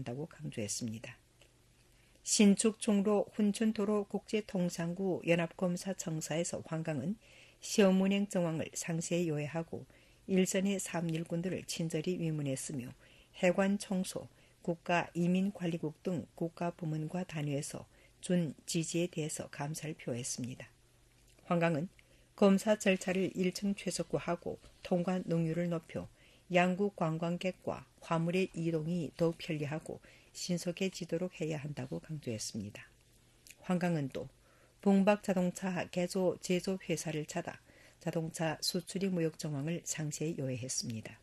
한다고 강조했습니다. 신축 종로 훈춘도로 국제통상구 연합검사청사에서 황강은 시험 운행 정황을 상세히 요해하고 일선의 삼일군들을 친절히 위문했으며 해관 청소, 국가이민관리국 등 국가부문과 단위에서 준 지지에 대해서 감사를 표했습니다. 황강은 검사 절차를 1층 최적화하고 통관 능률을 높여 양국 관광객과 화물의 이동이 더욱 편리하고 신속해지도록 해야 한다고 강조했습니다. 황강은 또 동박자동차 개조 제조 회사를 찾아 자동차 수출입 무역 정황을 상세히 요해했습니다.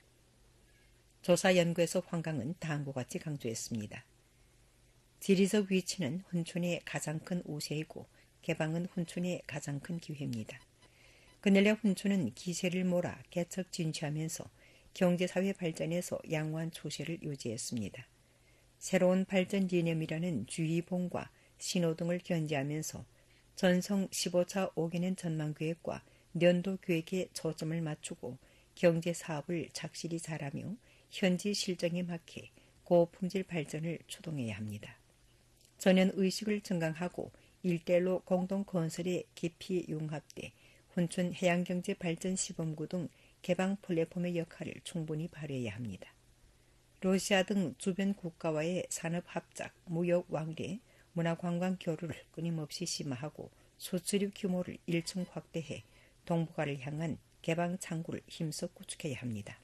조사 연구에서 황강은 다음과 같이 강조했습니다. 지리적 위치는 훈춘의 가장 큰 우세이고 개방은 훈춘의 가장 큰 기회입니다. 근래 훈춘은 기세를 몰아 개척 진취하면서 경제사회 발전에서 양호한 추세를 유지했습니다. 새로운 발전 이념이라는 주의봉과 신호등을 견지하면서 전성 15차 5개년 전망계획과 년도계획에 초점을 맞추고 경제사업을 착실히 잘하며 현지 실정에 맞게 고품질 발전을 추동해야 합니다. 전연의식을 증강하고 일대일로 공동건설에 깊이 융합돼 훈춘 해양경제발전시범구 등 개방 플랫폼의 역할을 충분히 발휘해야 합니다. 러시아 등 주변 국가와의 산업합작, 무역 왕래, 문화관광 교류를 끊임없이 심화하고 수출입 규모를 1층 확대해 동북아를 향한 개방 창구를 힘써 구축해야 합니다.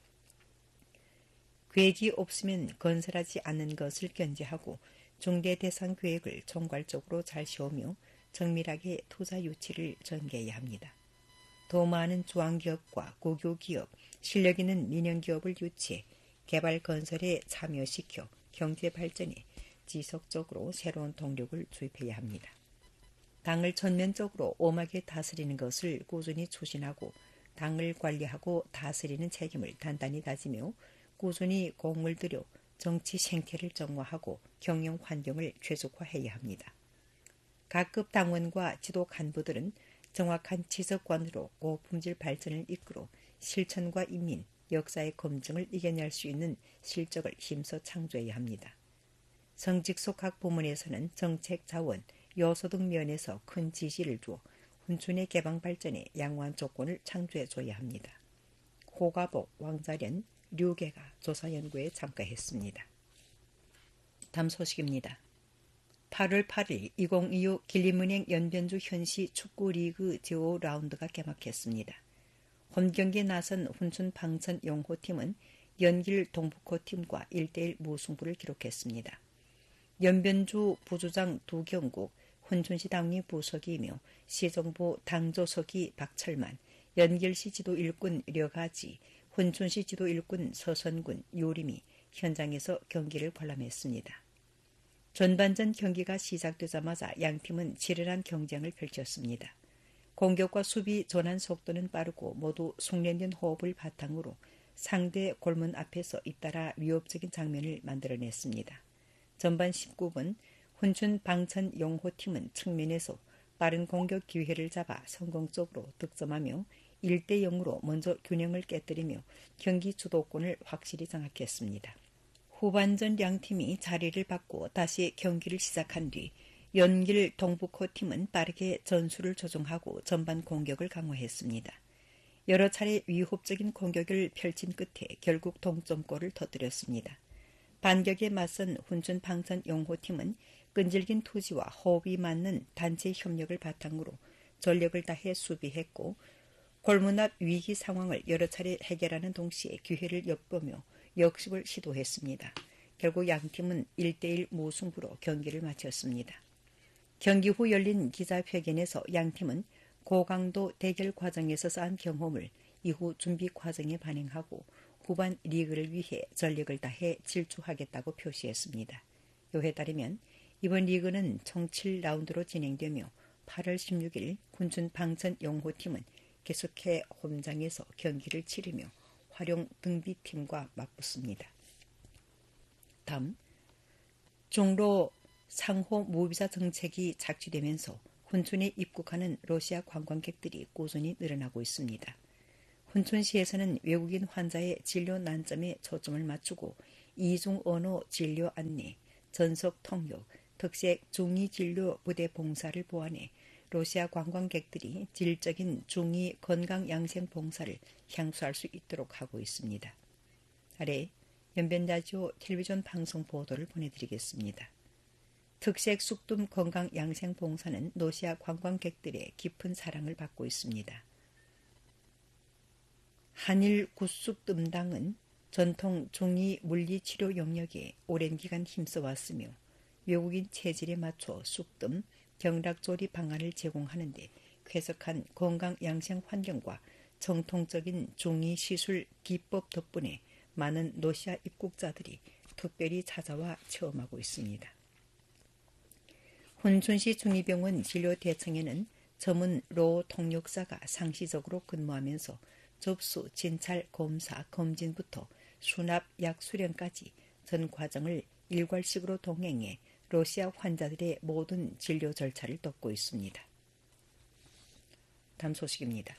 계획이 없으면 건설하지 않는 것을 견제하고 중대 대상 계획을 총괄적으로 잘 세우며 정밀하게 투자 유치를 전개해야 합니다. 더 많은 중앙기업과 고교기업, 실력 있는 민영기업을 유치해 개발 건설에 참여시켜 경제 발전에 지속적으로 새로운 동력을 주입해야 합니다. 당을 전면적으로 엄하게 다스리는 것을 꾸준히 추진하고 당을 관리하고 다스리는 책임을 단단히 다지며 꾸준히 공을 들여 정치 생태를 정화하고 경영 환경을 최적화해야 합니다. 각급 당원과 지도 간부들은 정확한 지적관으로 고품질 발전을 이끌어 실천과 인민, 역사의 검증을 이겨낼 수 있는 실적을 힘써 창조해야 합니다. 성직속학 부문에서는 정책 자원, 요소 등 면에서 큰 지시를 주어 훈춘의 개방 발전에 양호한 조건을 창조해줘야 합니다. 호가복, 왕자련, 류계가 조사 연구에 참가했습니다. 다음 소식입니다. 8월 8일 2025 길림은행 연변주 현시 축구리그 제5라운드가 개막했습니다. 홈경기에 나선 훈춘 방천 용호팀은 연길 동북호팀과 1대1 무승부를 기록했습니다. 연변주 부주장 두경국, 훈춘시 당리 부서기이며 시정부 당조서기 박철만, 연길시 지도 일꾼 려가지, 훈춘시 지도 일꾼 서선군, 요림이 현장에서 경기를 관람했습니다. 전반전 경기가 시작되자마자 양팀은 치열한 경쟁을 펼쳤습니다. 공격과 수비 전환 속도는 빠르고 모두 숙련된 호흡을 바탕으로 상대 골문 앞에서 잇따라 위협적인 장면을 만들어냈습니다. 전반 19분 훈춘 방천 용호팀은 측면에서 빠른 공격 기회를 잡아 성공적으로 득점하며 1대0으로 먼저 균형을 깨뜨리며 경기 주도권을 확실히 장악했습니다. 후반전 양팀이 자리를 바꾸어 다시 경기를 시작한 뒤 연길 동북호팀은 빠르게 전술을 조정하고 전반 공격을 강화했습니다. 여러 차례 위협적인 공격을 펼친 끝에 결국 동점골을 터뜨렸습니다. 반격에 맞선 훈춘 방천 용호팀은 끈질긴 투지와 호흡이 맞는 단체 협력을 바탕으로 전력을 다해 수비했고 골문 앞 위기 상황을 여러 차례 해결하는 동시에 기회를 엿보며 역습을 시도했습니다. 결국 양팀은 1대1 무승부로 경기를 마쳤습니다. 경기 후 열린 기자회견에서 양팀은 고강도 대결 과정에서 쌓은 경험을 이후 준비 과정에 반영하고 후반 리그를 위해 전력을 다해 질주하겠다고 표시했습니다. 요에 따르면 이번 리그는 총 7라운드로 진행되며 8월 16일 훈춘 방천 용호팀은 계속해 홈장에서 경기를 치르며 활용 등비팀과 맞붙습니다. 다음, 종로 상호 무비자 정책이 착취되면서 훈춘에 입국하는 러시아 관광객들이 꾸준히 늘어나고 있습니다. 훈춘시에서는 외국인 환자의 진료 난점에 초점을 맞추고 이중 언어 진료 안내, 전속 통역, 특색 중위 진료 부대 봉사를 보완해 러시아 관광객들이 질적인 중위 건강 양생 봉사를 향수할 수 있도록 하고 있습니다. 아래 연변라디오 텔레비전 방송 보도를 보내드리겠습니다. 특색 쑥뜸 건강 양생 봉사는 러시아 관광객들의 깊은 사랑을 받고 있습니다. 한일 굿쑥뜸당은 전통 중위 물리치료 영역에 오랜 기간 힘써왔으며 외국인 체질에 맞춰 쑥뜸, 경락조리 방안을 제공하는 데 쾌적한 건강 양생 환경과 정통적인 중위 시술 기법 덕분에 많은 러시아 입국자들이 특별히 찾아와 체험하고 있습니다. 훈춘시 중위병원 진료대청에는 전문 로 통역사가 상시적으로 근무하면서 접수, 진찰, 검사, 검진부터 수납, 약 수령까지 전 과정을 일괄식으로 동행해 러시아 환자들의 모든 진료 절차를 돕고 있습니다. 다음 소식입니다.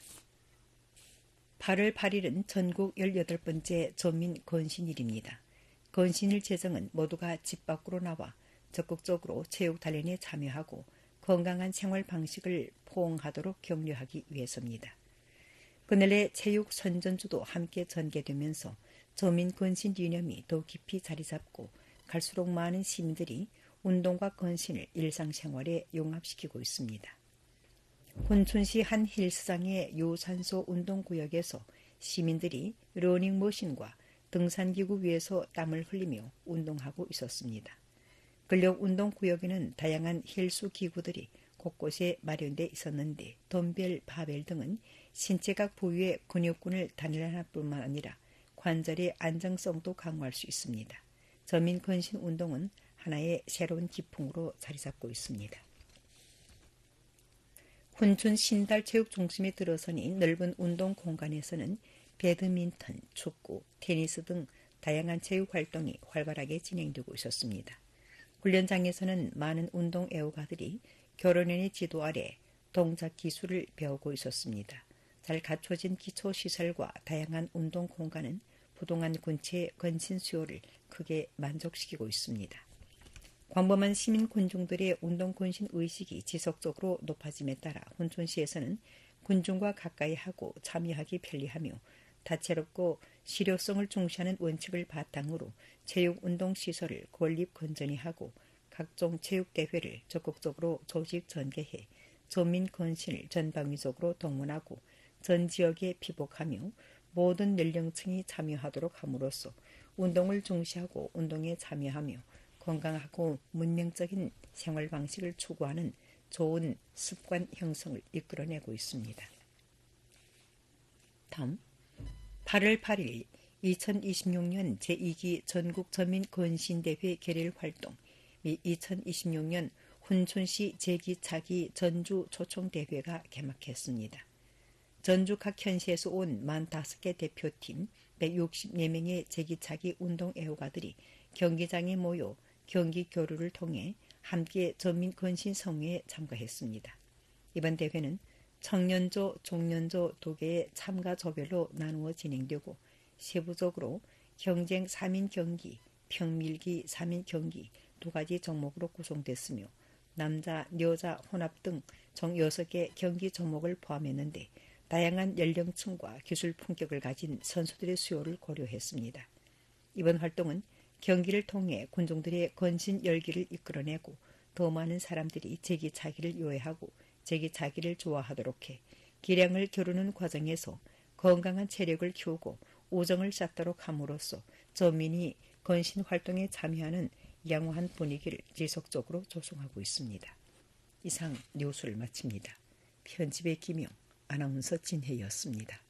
8월 8일은 전국 18번째 전민 건신일입니다. 건신일 제정은 모두가 집 밖으로 나와 적극적으로 체육 단련에 참여하고 건강한 생활 방식을 포옹하도록 격려하기 위해서입니다. 그날의 체육 선전주도 함께 전개되면서 전민 건신 이념이 더 깊이 자리 잡고 갈수록 많은 시민들이 운동과 건신을 일상생활에 용합시키고 있습니다. 훈춘시 한 헬스장의 유산소 운동구역에서 시민들이 러닝머신과 등산기구 위에서 땀을 흘리며 운동하고 있었습니다. 근력 운동구역에는 다양한 헬스 기구들이 곳곳에 마련돼 있었는데 덤벨, 바벨 등은 신체각 부위의 근육군을 단련할 뿐만 아니라 관절의 안정성도 강화할 수 있습니다. 전민 건신 운동은 하나의 새로운 기풍으로 자리 잡고 있습니다. 훈춘 신달체육중심에 들어서니 넓은 운동 공간에서는 배드민턴, 축구, 테니스 등 다양한 체육 활동이 활발하게 진행되고 있었습니다. 훈련장에서는 많은 운동 애호가들이 교련원의 지도 아래 동작 기술을 배우고 있었습니다. 잘 갖춰진 기초시설과 다양한 운동 공간은 부동한 군체의 건신 수요를 크게 만족시키고 있습니다. 광범한 시민 군중들의 운동 건신 의식이 지속적으로 높아짐에 따라 훈춘시에서는 군중과 가까이 하고 참여하기 편리하며 다채롭고 실효성을 중시하는 원칙을 바탕으로 체육운동시설을 건립 건전히하고 각종 체육대회를 적극적으로 조직 전개해 전민 건신을 전방위적으로 동원하고 전 지역에 피복하며 모든 연령층이 참여하도록 함으로써 운동을 중시하고 운동에 참여하며 건강하고 문명적인 생활 방식을 추구하는 좋은 습관 형성을 이끌어내고 있습니다. 다음 8월 8일 2026년 제2기 전국 전민 건신대회 결일 활동 및 2026년 훈춘시 제기차기 전주 초청대회가 개막했습니다. 전주 각 현시에서 온 45개 대표팀 164명의 제기차기 운동 애호가들이 경기장에 모여 경기 교류를 통해 함께 전민 건신 성회에 참가했습니다. 이번 대회는 청년조, 종년조 두 개의 참가 조별로 나누어 진행되고 세부적으로 경쟁 3인 경기, 평밀기 3인 경기 두 가지 종목으로 구성됐으며 남자, 여자, 혼합 등 총 6개 경기 종목을 포함했는데 다양한 연령층과 기술 품격을 가진 선수들의 수요를 고려했습니다. 이번 활동은 경기를 통해 군중들의 건신 열기를 이끌어내고 더 많은 사람들이 제기차기를 요해하고 제기차기를 좋아하도록 해 기량을 겨루는 과정에서 건강한 체력을 키우고 우정을 쌓도록 함으로써 전민이 건신 활동에 참여하는 양호한 분위기를 지속적으로 조성하고 있습니다. 이상 뉴스를 마칩니다. 편집의 김용, 아나운서 진혜였습니다.